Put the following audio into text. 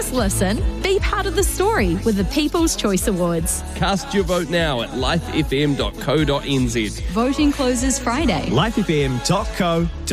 just listen. Be part of the story with the People's Choice Awards. Cast your vote now at lifefm.co.nz. Voting closes Friday. lifefm.co.nz